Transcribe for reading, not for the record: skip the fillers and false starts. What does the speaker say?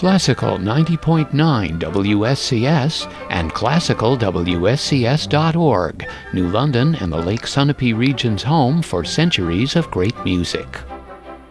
Classical 90.9 WSCS and classicalwscs.org, New London and the Lake Sunapee region's home for centuries of great music.